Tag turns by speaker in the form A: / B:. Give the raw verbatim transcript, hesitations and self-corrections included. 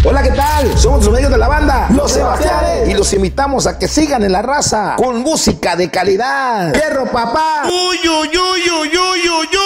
A: Hola, ¿qué tal? Somos los amigos de la banda Los Sebastianes y los invitamos a que sigan en la raza con música de calidad. ¡Fierro, papá!
B: ¡Uy, uy, uy, uy, uy, uy!